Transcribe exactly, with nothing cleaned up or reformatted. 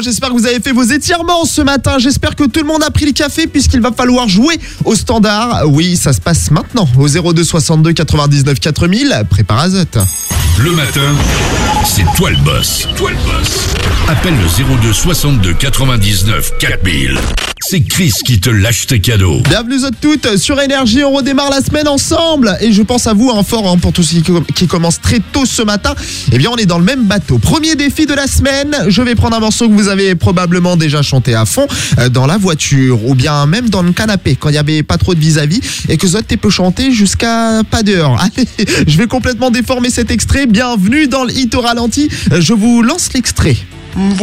j'espère que vous avez fait vos étirements ce matin. J'espère que tout le monde a pris le café puisqu'il va falloir jouer au standard. Oui, ça se passe maintenant au zéro deux soixante-deux quatre-vingt-dix-neuf quatre mille. Prépare Azote. Le matin, c'est toi le boss. Toi le boss. Appelle le zéro deux soixante-deux quatre-vingt-dix-neuf quatre mille. C'est Chris qui te lâche tes cadeaux. Bienvenue à toutes sur Énergie, on redémarre la semaine ensemble. Et je pense à vous, hein, fort, hein, pour tous ceux qui, qui commencent très tôt ce matin. Eh bien, on est dans le même bateau. Premier défi de la semaine, je vais prendre un morceau que vous avez probablement déjà chanté à fond euh, dans la voiture ou bien même dans le canapé quand il n'y avait pas trop de vis-à-vis et que Zot peut chanter jusqu'à pas d'heure. Allez, je vais complètement déformer cet extrait. Bienvenue dans le hit au ralenti. Je vous lance l'extrait.